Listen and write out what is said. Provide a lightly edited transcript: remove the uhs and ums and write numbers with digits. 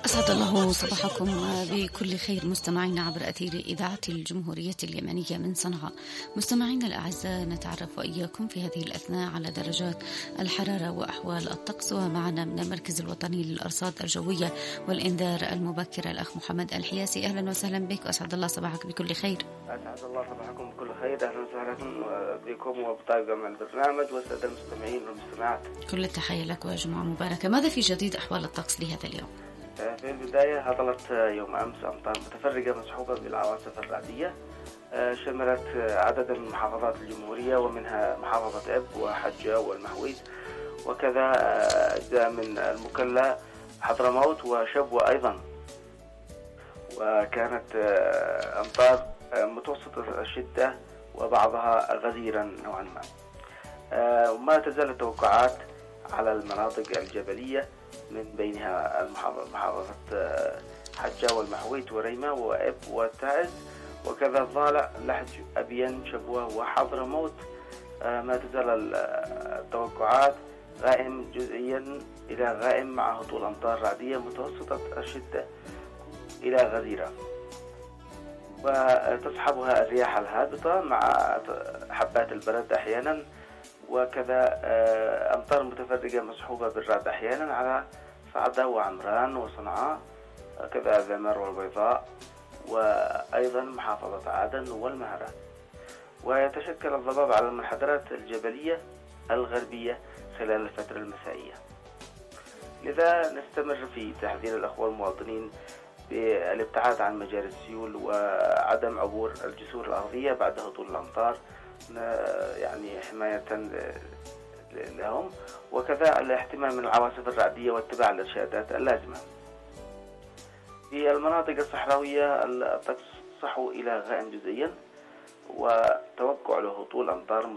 أسعد الله صباحكم بكل خير مستمعينا عبر أثير إذاعة الجمهورية اليمنية من صنعاء. مستمعينا الأعزاء، نتعرف وإياكم في هذه الأثناء على درجات الحرارة وأحوال الطقس، ومعنا من المركز الوطني للأرصاد الجوية والإنذار المبكر الأخ محمد الحياسي. أهلا وسهلا بك، وأسعد الله صباحك بكل خير. أسعد الله صباحكم بكل خير، أهلا وسهلا بكم وبطاقم البرنامج والسادة المستمعين والمستمعات. كل التحية لك وجمعة مباركة. ماذا في جديد أحوال الطقس لهذا اليوم؟ في البداية هطلت يوم أمس أمطار متفرقة مصحوبة بالعواصف الرعدية، شملت عددا من محافظات الجمهورية ومنها محافظة إب وحجة والمحويد، وكذا أجزاء من المكلا، حضرموت وشبوة أيضا. وكانت أمطار متوسطة الشدة وبعضها غزيرا نوعا ما. وما تزال التوقعات على المناطق الجبلية من بينها محافظة حجة والمحويت وريمة وإب والتائز، وكذا الضالع، لحج، أبين، شبوة وحضرموت. ما تزال التوقعات غائم جزئيا إلى غائم مع هطول أمطار رعدية متوسطة الشدة إلى غزيرة، وتصحبها الرياح الهابطة مع حبات البرد أحيانا، وكذا أمطار متفرقة مصحوبة بالرعد أحيانا على صعدة وعمران وصنعاء، كذا ذمر والبيضاء، وأيضا محافظة عدن والمهرة. ويتشكل الضباب على المنحدرات الجبلية الغربية خلال الفترة المسائية. لذا نستمر في تحذير الأخوة المواطنين بالابتعاد عن مجاري السيول وعدم عبور الجسور الأرضية بعد هطول الأمطار، يعني حماية لهم، وكذا الاحتمال من العواصف الرعدية واتباع الإرشادات اللازمة. في المناطق الصحراوية الطقس صحو إلى غائم جزئيا، وتوقع له هطول أمطار